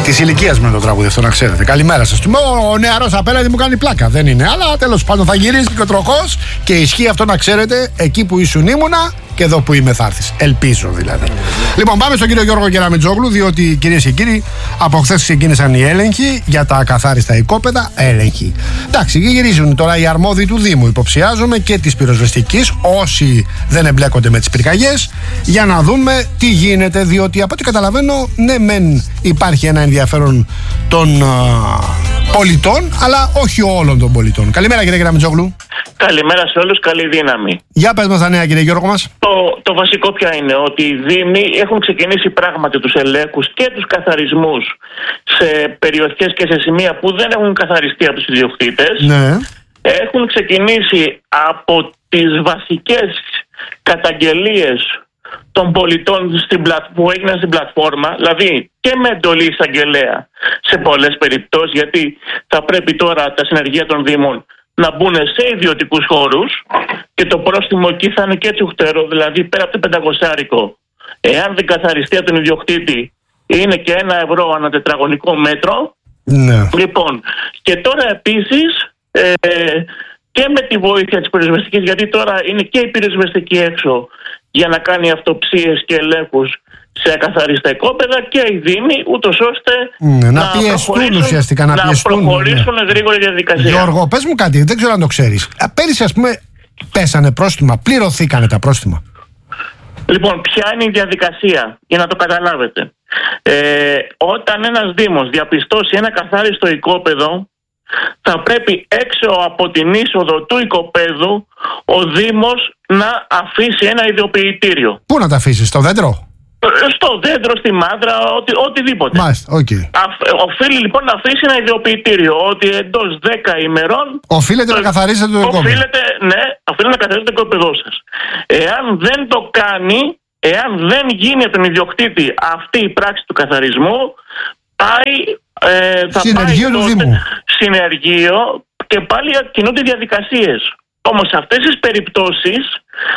Της ηλικίας με το τραγούδι αυτό, να ξέρετε. Καλημέρα σας. Ο νεαρός απέναντι μου κάνει πλάκα. Δεν είναι, αλλά τέλος πάντων θα γυρίσει και ο τροχός και ισχύει αυτό, να ξέρετε. Εκεί που ήσουν ήμουνα και εδώ που είμαι θα έρθεις. Ελπίζω δηλαδή. Λοιπόν, πάμε στον κύριο Γιώργο Κεραμετζόγλου, διότι κυρίες και κύριοι, από χθες ξεκίνησαν οι έλεγχοι για τα ακαθάριστα οικόπεδα. Έλεγχοι. Εντάξει, γυρίζουν τώρα οι αρμόδιοι του Δήμου, υποψιάζομαι, και της πυροσβεστικής, όσοι δεν εμπλέκονται με τις πυρκαγιές, για να δούμε τι γίνεται. Διότι από ό,τι καταλαβαίνω, ναι, μεν υπάρχει ένα ενδιαφέρον των πολιτών, αλλά όχι όλων των πολιτών. Καλημέρα, κύριε Κεραμετζόγλου. Καλημέρα σε όλους, καλή δύναμη. Για πες μας τα νέα, κύριε Γιώργο μας. Το βασικό πια είναι ότι οι Δήμοι έχουν ξεκινήσει πράγματι τους ελέγχους και τους καθαρισμούς σε περιοχές και σε σημεία που δεν έχουν καθαριστεί από τους ιδιοκτήτες. Ναι. Έχουν ξεκινήσει από τις βασικές καταγγελίες των πολιτών που έγιναν στην πλατφόρμα, δηλαδή και με εντολή εισαγγελέα σε πολλές περιπτώσεις, γιατί θα πρέπει τώρα τα συνεργεία των Δήμων να μπουν σε ιδιωτικούς χώρους και το πρόστιμο εκεί θα είναι και τσουχτερό, δηλαδή πέρα από το 500, εάν δεν καθαριστεί από τον ιδιοκτήτη, είναι και 1 ευρώ ανά τετραγωνικό μέτρο. Ναι. Λοιπόν, και τώρα επίσης και με τη βοήθεια της πυροσβεστικής, γιατί τώρα είναι και η πυροσβεστική έξω για να κάνει αυτοψίες και ελέγχους σε ακαθαρίστα οικόπεδα, και οι Δήμοι, ούτως ώστε να πιεστούν ουσιαστικά, να προχωρήσουν γρήγορη διαδικασία. Γιώργο, πες μου κάτι, δεν ξέρω αν το ξέρεις. Πέρυσι, ας πούμε, πέσανε πρόστιμα, πληρωθήκανε τα πρόστιμα? Λοιπόν, ποια είναι η διαδικασία, για να το καταλάβετε. Όταν ένας Δήμος διαπιστώσει ένα καθάριστο οικόπεδο, θα πρέπει έξω από την είσοδο του οικοπαίδου ο Δήμος να αφήσει ένα ειδοποιητήριο. Πού να τα αφήσεις, στο δέντρο? Στο δέντρο, στη μάντρα, οτιδήποτε. Μάλιστα, okay. Οφείλει λοιπόν να αφήσει ένα ειδοποιητήριο ότι εντός 10 ημερών οφείλετε να καθαρίσετε το οικόπεδο. Οφείλετε να καθαρίσετε το οικόπεδό σας. Εάν δεν το κάνει, εάν δεν γίνει από τον ιδιοκτήτη αυτή η πράξη του καθαρισμού, θα συνεργείο πάει του Δήμου. Συνεργείο, και πάλι κινούνται διαδικασίες. Όμως σε αυτές τις περιπτώσεις